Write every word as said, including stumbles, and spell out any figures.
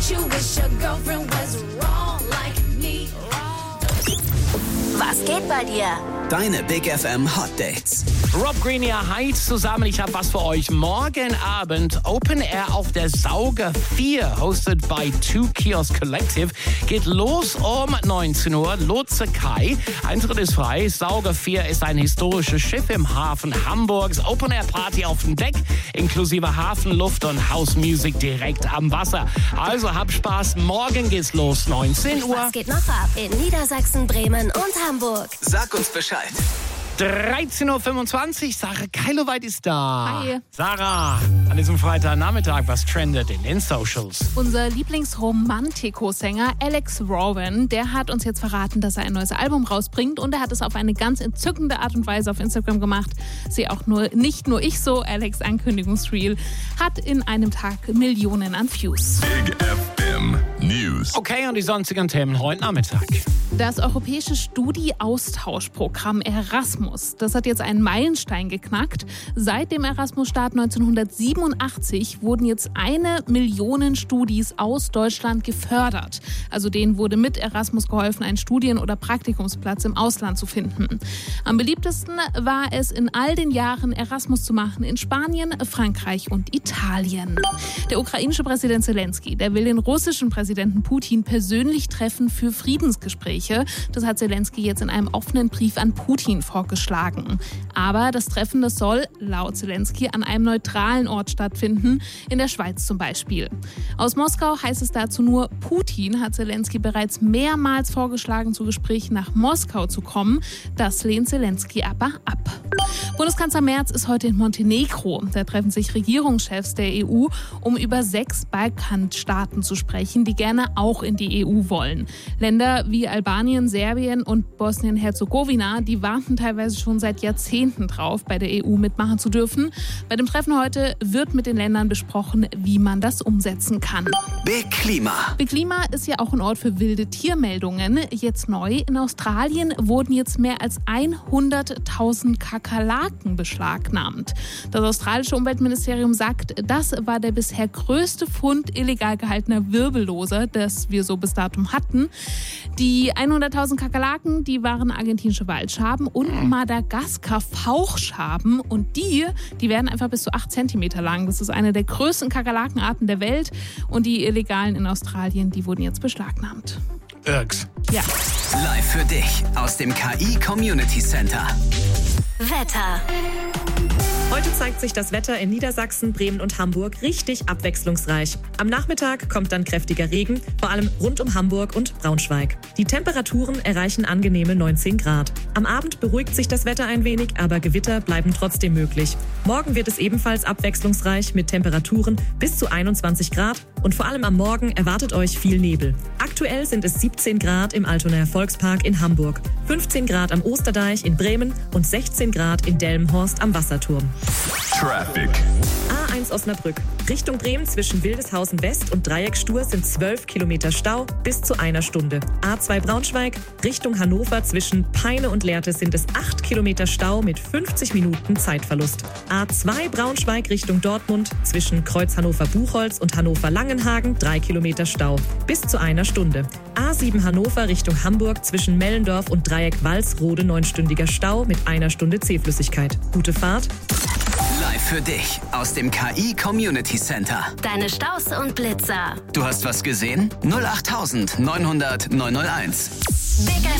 you wish your girlfriend was wrong like me. Was geht bei dir? Deine Big F M Hot Dates. Rob Green, ja, hi zusammen. Ich habe was für euch. Morgen Abend Open Air auf der Sauger vier, hosted by Two Kiosk Collective. Geht los um neunzehn Uhr. Lotse Kai. Eintritt ist frei. Sauger vier ist ein historisches Schiff im Hafen Hamburgs. Open Air Party auf dem Deck, inklusive Hafenluft und House Music direkt am Wasser. Also hab Spaß. Morgen geht's los, neunzehn Uhr. Was geht noch ab in Niedersachsen, Bremen und Hamburg? Sag uns Bescheid. dreizehn Uhr fünfundzwanzig, Sarah Keiloweit ist da. Hi. Sarah, an diesem Freitagnachmittag, was trendet in den Socials? Unser Lieblingsromantiko-Sänger Alex Rowan, der hat uns jetzt verraten, dass er ein neues Album rausbringt und er hat es auf eine ganz entzückende Art und Weise auf Instagram gemacht. Sehe auch nur, nicht nur ich so, Alex Ankündigungsreel hat in einem Tag Millionen an Views. Big F M News. Okay, und die sonstigen Themen heute Nachmittag. Das europäische Studi-Austauschprogramm Erasmus, das hat jetzt einen Meilenstein geknackt. Seit dem Erasmus-Start neunzehnhundertsiebenundachtzig wurden jetzt eine Million Studis aus Deutschland gefördert. Also denen wurde mit Erasmus geholfen, einen Studien- oder Praktikumsplatz im Ausland zu finden. Am beliebtesten war es in all den Jahren, Erasmus zu machen in Spanien, Frankreich und Italien. Der ukrainische Präsident Zelensky, der will den russischen Präsidenten Putin persönlich treffen für Friedensgespräche. Das hat Zelensky jetzt in einem offenen Brief an Putin vorgeschlagen. Aber das Treffen, das soll laut Zelensky an einem neutralen Ort stattfinden, in der Schweiz zum Beispiel. Aus Moskau heißt es dazu nur, Putin hat Zelensky bereits mehrmals vorgeschlagen, zu Gesprächen nach Moskau zu kommen. Das lehnt Zelensky aber ab. Bundeskanzler Merz ist heute in Montenegro. Da treffen sich Regierungschefs der E U, um über sechs Balkanstaaten zu sprechen, die gerne auch in die E U wollen. Länder wie Albanien, Serbien und Bosnien-Herzegowina, die warten teilweise schon seit Jahrzehnten drauf, bei der E U mitmachen zu dürfen. Bei dem Treffen heute wird mit den Ländern besprochen, wie man das umsetzen kann. Big Klima. Big Klima ist ja auch ein Ort für wilde Tiermeldungen. Jetzt neu, in Australien wurden jetzt mehr als hunderttausend Kakerlaken beschlagnahmt. Das australische Umweltministerium sagt, das war der bisher größte Fund illegal gehaltener Wirbelloser, das wir so bis datum hatten. Die hunderttausend Kakerlaken, die waren argentinische Waldschaben und Madagaskar-Fauchschaben. Und die, die werden einfach bis zu acht Zentimeter lang. Das ist eine der größten Kakerlakenarten der Welt. Und die illegalen in Australien, die wurden jetzt beschlagnahmt. Irks. Ja. Live für dich aus dem K I Community Center. Wetter. Heute zeigt sich das Wetter in Niedersachsen, Bremen und Hamburg richtig abwechslungsreich. Am Nachmittag kommt dann kräftiger Regen, vor allem rund um Hamburg und Braunschweig. Die Temperaturen erreichen angenehme neunzehn Grad. Am Abend beruhigt sich das Wetter ein wenig, aber Gewitter bleiben trotzdem möglich. Morgen wird es ebenfalls abwechslungsreich mit Temperaturen bis zu einundzwanzig Grad und vor allem am Morgen erwartet euch viel Nebel. Aktuell sind es siebzehn Grad im Altonaer Volkspark in Hamburg, fünfzehn Grad am Osterdeich in Bremen und sechzehn Grad in Delmenhorst am Wasserturm. Traffic. A eins Osnabrück. Richtung Bremen zwischen Wildeshausen West und Dreieckstur sind zwölf Kilometer Stau bis zu einer Stunde. A zwei Braunschweig. Richtung Hannover zwischen Peine und Lehrte sind es acht Kilometer Stau mit fünfzig Minuten Zeitverlust. A zwei Braunschweig Richtung Dortmund zwischen Kreuz Hannover-Buchholz und Hannover-Langenhagen drei Kilometer Stau bis zu einer Stunde. A sieben Hannover Richtung Hamburg zwischen Mellendorf und Dreieck Walsrode neunstündiger Stau mit einer Stunde Zählflüssigkeit. Gute Fahrt. Live für dich aus dem K I Community Center. Deine Staus und Blitzer. Du hast was gesehen? null acht neunhundert neunhunderteins. Big